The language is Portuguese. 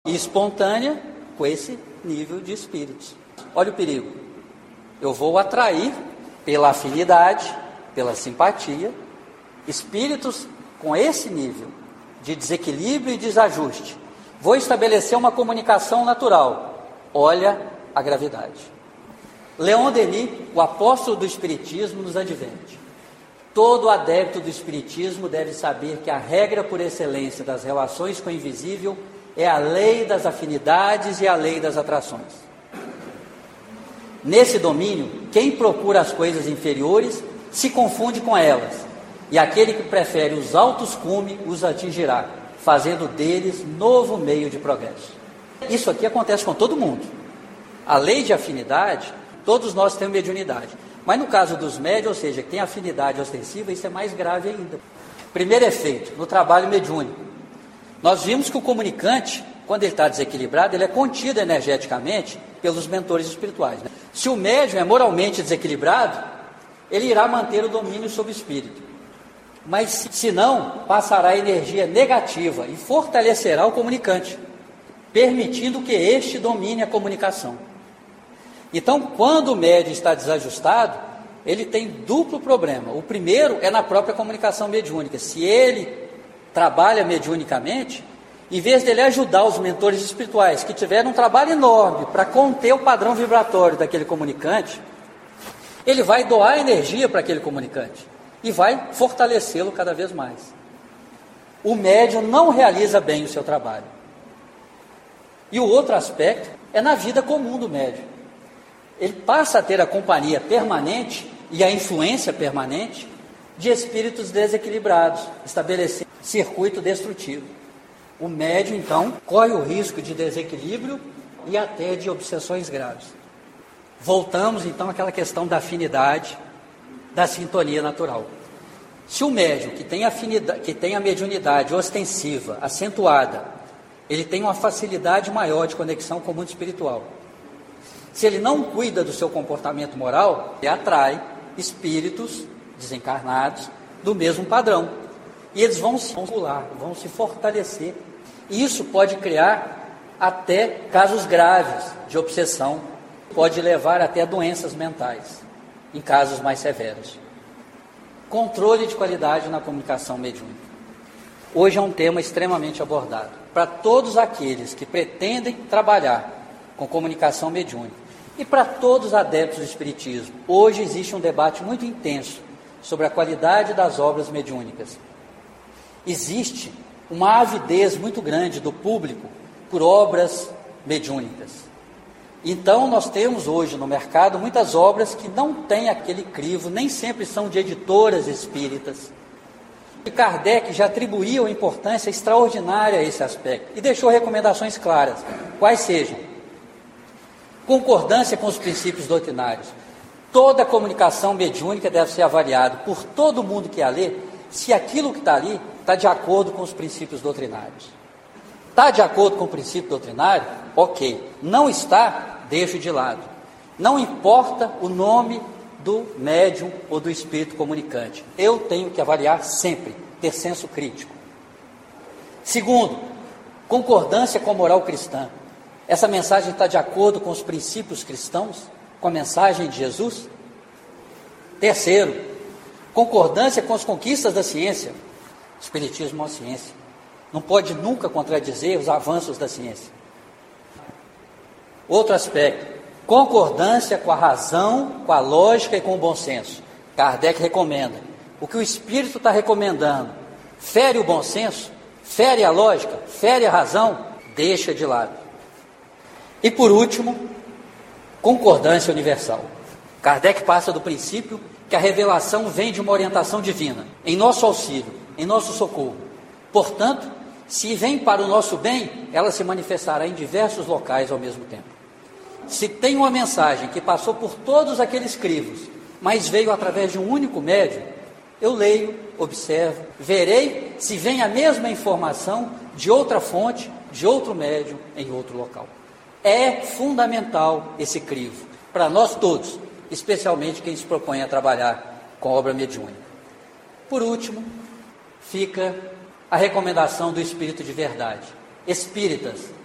e espontânea com esse nível de espíritos. Olha o perigo. Eu vou atrair pela afinidade, pela simpatia, espíritos com esse nível de desequilíbrio e desajuste. Vou estabelecer uma comunicação natural. Olha a gravidade. Leon Denis, o apóstolo do Espiritismo, nos adverte. Todo adepto do Espiritismo deve saber que a regra por excelência das relações com o invisível é a lei das afinidades e a lei das atrações. Nesse domínio, quem procura as coisas inferiores se confunde com elas, e aquele que prefere os altos cumes os atingirá, fazendo deles novo meio de progresso. Isso aqui acontece com todo mundo. A lei de afinidade, todos nós temos mediunidade. Mas no caso dos médios, ou seja, que tem afinidade ostensiva, isso é mais grave ainda. Primeiro efeito, no trabalho mediúnico. Nós vimos que o comunicante, quando ele está desequilibrado, ele é contido energeticamente pelos mentores espirituais, né? Se o médium é moralmente desequilibrado, ele irá manter o domínio sobre o espírito. Mas se não, passará energia negativa e fortalecerá o comunicante, permitindo que este domine a comunicação. Então, quando o médium está desajustado, ele tem duplo problema. O primeiro é na própria comunicação mediúnica. Se ele trabalha mediunicamente, em vez dele ajudar os mentores espirituais, que tiveram um trabalho enorme para conter o padrão vibratório daquele comunicante, ele vai doar energia para aquele comunicante e vai fortalecê-lo cada vez mais. O médium não realiza bem o seu trabalho. E o outro aspecto é na vida comum do médium. Ele passa a ter a companhia permanente e a influência permanente de espíritos desequilibrados, estabelecendo circuito destrutivo. O médium, então, corre o risco de desequilíbrio e até de obsessões graves. Voltamos, então, àquela questão da afinidade, da sintonia natural. Se o médium que tem a mediunidade ostensiva, acentuada, ele tem uma facilidade maior de conexão com o mundo espiritual. Se ele não cuida do seu comportamento moral, ele atrai espíritos desencarnados do mesmo padrão. E eles vão se vincular, vão se fortalecer. E isso pode criar até casos graves de obsessão, pode levar até doenças mentais, em casos mais severos. Controle de qualidade na comunicação mediúnica. Hoje é um tema extremamente abordado. Para todos aqueles que pretendem trabalhar com comunicação mediúnica e para todos os adeptos do Espiritismo, hoje existe um debate muito intenso sobre a qualidade das obras mediúnicas. Existe uma avidez muito grande do público por obras mediúnicas. Então nós temos hoje no mercado muitas obras que não têm aquele crivo, nem sempre são de editoras espíritas. E Kardec já atribuía uma importância extraordinária a esse aspecto e deixou recomendações claras, quais sejam: concordância com os princípios doutrinários. Toda comunicação mediúnica deve ser avaliada por todo mundo que a lê, se aquilo que está ali está de acordo com os princípios doutrinários. Está de acordo com o princípio doutrinário? Ok. Não está? Deixo de lado. Não importa o nome do médium ou do espírito comunicante. Eu tenho que avaliar sempre, ter senso crítico. Segundo, concordância com a moral cristã. Essa mensagem está de acordo com os princípios cristãos? Com a mensagem de Jesus? Terceiro, concordância com as conquistas da ciência. O Espiritismo é uma ciência. Não pode nunca contradizer os avanços da ciência. Outro aspecto, concordância com a razão, com a lógica e com o bom senso. Kardec recomenda. O que o Espírito está recomendando fere o bom senso, fere a lógica, fere a razão, deixa de lado. E por último, concordância universal. Kardec passa do princípio que a revelação vem de uma orientação divina, em nosso auxílio, em nosso socorro. Portanto, se vem para o nosso bem, ela se manifestará em diversos locais ao mesmo tempo. Se tem uma mensagem que passou por todos aqueles crivos, mas veio através de um único médium, eu leio, observo, verei se vem a mesma informação de outra fonte, de outro médium, em outro local. É fundamental esse crivo, para nós todos, especialmente quem se propõe a trabalhar com obra mediúnica. Por último, fica a recomendação do Espírito de Verdade. Espíritas,